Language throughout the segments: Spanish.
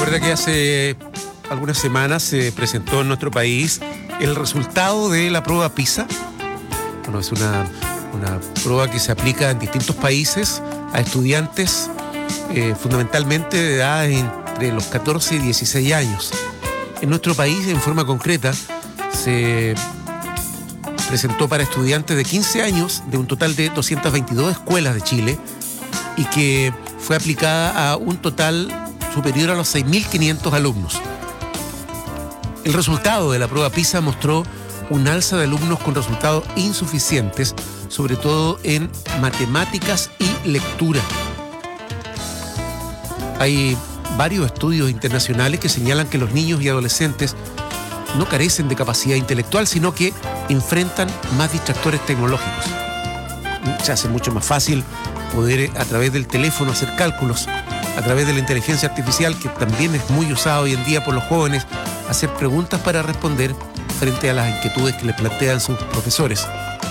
Recuerda que hace algunas semanas se presentó en nuestro país el resultado de la prueba PISA. Bueno, es una prueba que se aplica en distintos países a estudiantes fundamentalmente de edad entre los 14 y 16 años. En nuestro país, en forma concreta, se presentó para estudiantes de 15 años de un total de 222 escuelas de Chile y que fue aplicada a un total superior a los 6.500 alumnos. El resultado de la prueba PISA mostró un alza de alumnos con resultados insuficientes, sobre todo en matemáticas y lectura. Hay varios estudios internacionales que señalan que los niños y adolescentes no carecen de capacidad intelectual, sino que enfrentan más distractores tecnológicos. Se hace mucho más fácil poder a través del teléfono hacer cálculos, a través de la inteligencia artificial, que también es muy usada hoy en día por los jóvenes, hacer preguntas para responder frente a las inquietudes que les plantean sus profesores.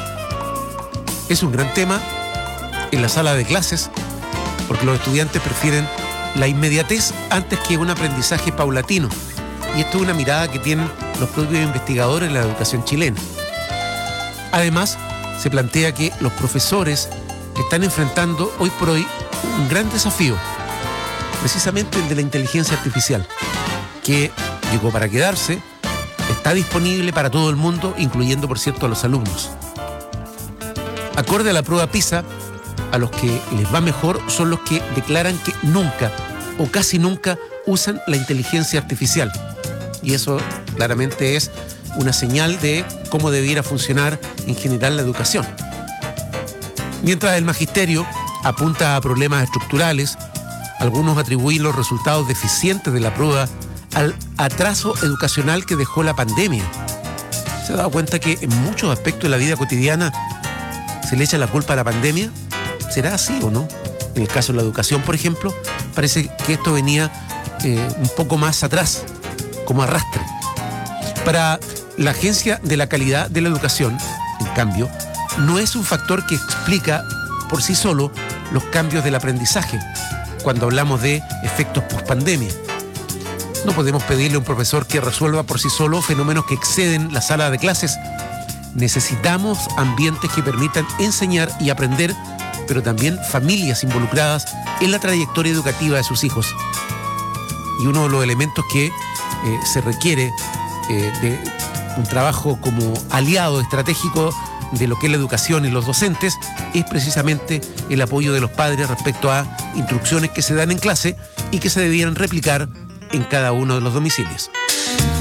Es un gran tema en la sala de clases, porque los estudiantes prefieren la inmediatez antes que un aprendizaje paulatino. Y esto es una mirada que tienen los propios investigadores de la educación chilena. Además, se plantea que los profesores están enfrentando hoy por hoy un gran desafío, precisamente el de la inteligencia artificial, que llegó para quedarse, está disponible para todo el mundo, incluyendo, por cierto, a los alumnos. Acorde a la prueba PISA, a los que les va mejor son los que declaran que nunca o casi nunca usan la inteligencia artificial. Y eso claramente es una señal de cómo debiera funcionar en general la educación. Mientras el magisterio apunta a problemas estructurales, algunos atribuyen los resultados deficientes de la prueba al atraso educacional que dejó la pandemia. ¿Se ha dado cuenta que en muchos aspectos de la vida cotidiana se le echa la culpa a la pandemia? ¿Será así o no? En el caso de la educación, por ejemplo, parece que esto venía un poco más atrás, como arrastre. Para la Agencia de la Calidad de la Educación, en cambio, no es un factor que explica por sí solo los cambios del aprendizaje cuando hablamos de efectos post-pandemia. No podemos pedirle a un profesor que resuelva por sí solo fenómenos que exceden la sala de clases. Necesitamos ambientes que permitan enseñar y aprender, pero también familias involucradas en la trayectoria educativa de sus hijos. Y uno de los elementos que se requiere de un trabajo como aliado estratégico de lo que es la educación y los docentes es precisamente el apoyo de los padres respecto a instrucciones que se dan en clase y que se debieran replicar en cada uno de los domicilios.